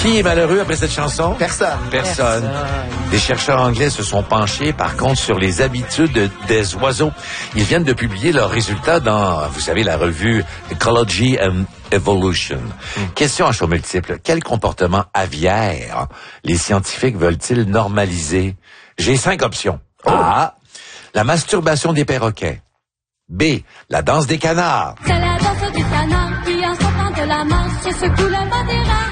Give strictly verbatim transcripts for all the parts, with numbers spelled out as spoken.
Qui est malheureux après cette chanson? Personne. Personne. Personne. Des chercheurs anglais se sont penchés, par contre, sur les habitudes des oiseaux. Ils viennent de publier leurs résultats dans, vous savez, la revue Ecology and Evolution. Mm. Question à choix multiple. Quel comportement aviaire les scientifiques veulent-ils normaliser? J'ai cinq options. Oh. A. La masturbation des perroquets. B. La danse des canards. C'est la danse du canard qui, en sortant de la marche, secoue le vent des rats.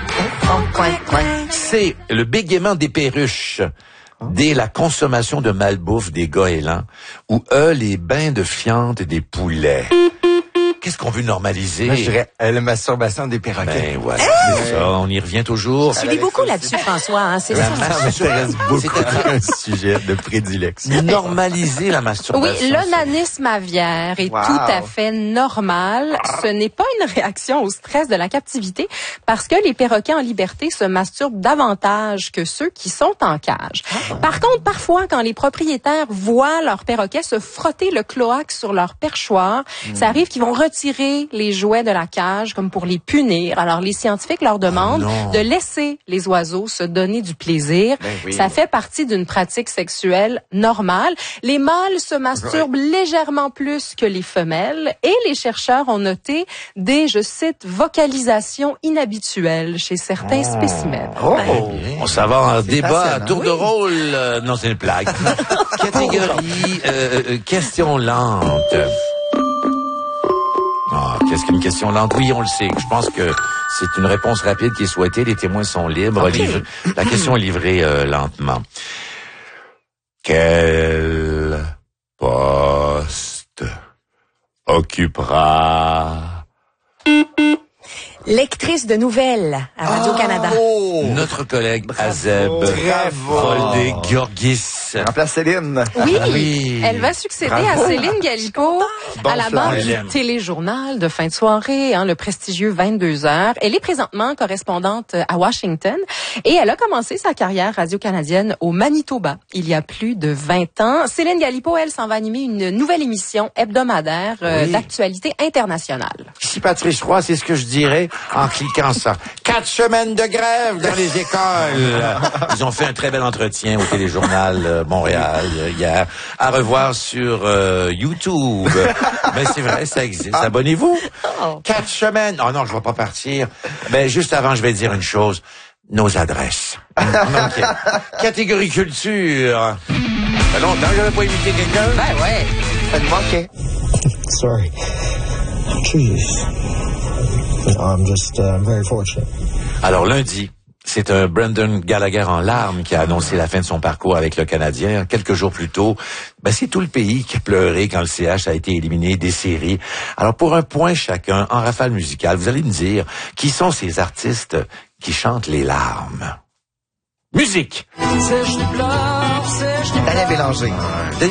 C. Le bégaiement des perruches. D. La consommation de malbouffe des goélands. Ou E. Les bains de fiente des poulets. Qu'est-ce qu'on veut normaliser? Moi, je dirais euh, la masturbation des perroquets. Ben voilà, hey! C'est ça, on y revient toujours. Tu lis beaucoup là-dessus, François, hein, c'est la ça. Ça m'intéresse beaucoup. C'est un sujet de prédilection. Normaliser la masturbation. Oui, l'onanisme aviaire est wow. tout à fait normal. Ce n'est pas une réaction au stress de la captivité parce que les perroquets en liberté se masturbent davantage que ceux qui sont en cage. Ah. Par contre, parfois, quand les propriétaires voient leurs perroquets se frotter le cloaque sur leur perchoir, mmh. ça arrive qu'ils vont retirer tirer les jouets de la cage comme pour les punir. Alors, les scientifiques leur demandent oh de laisser les oiseaux se donner du plaisir. Ben oui. Ça fait partie d'une pratique sexuelle normale. Les mâles se masturbent oui. légèrement plus que les femelles et les chercheurs ont noté des, je cite, vocalisations inhabituelles chez certains oh. spécimens. Oh. Ben, on s'en va en débat à tour oui. de rôle. Euh, non, c'est une blague. Catégorie euh, question lente. Ah, qu'est-ce qu'une question lente? Oui, on le sait. Je pense que c'est une réponse rapide qui est souhaitée. Les témoins sont libres. Okay. Livre... La question est livrée euh, lentement. Quel poste occupera... Lectrice de nouvelles à Radio-Canada. Oh, notre collègue Azeb Foldé-Georgis. Remplace Céline. Oui, oui, elle va succéder Bravo. à Céline Galipo bon à la barre du téléjournal de fin de soirée, hein, le prestigieux vingt-deux heures. Elle est présentement correspondante à Washington et elle a commencé sa carrière radio-canadienne au Manitoba il y a plus de vingt ans. Céline Galipo, elle, s'en va animer une nouvelle émission hebdomadaire euh, oui. d'actualité internationale. Si Patrice Roy, c'est ce que je dirais en cliquant ça. Quatre semaines de grève dans les écoles. Ils ont fait un très bel entretien au téléjournal Montréal hier. À revoir sur euh, YouTube. Mais c'est vrai, ça existe. Abonnez-vous. Quatre semaines. Oh non, je ne vais pas partir. Mais juste avant, je vais dire une chose. Nos adresses. Okay. Catégorie culture. Ça fait longtemps que je n'avais pas invité quelqu'un. Ben ouais. Ça me manquait. Sorry. Jeez. I'm just uh, very fortunate. Alors lundi, c'est un Brendan Gallagher en larmes qui a annoncé la fin de son parcours avec le Canadien. Quelques jours plus tôt, ben c'est tout le pays qui a pleuré quand le C H a été éliminé des séries. Alors pour un point chacun, en rafale musicale, vous allez me dire qui sont ces artistes qui chantent les larmes. Musique! Daniel Bélanger.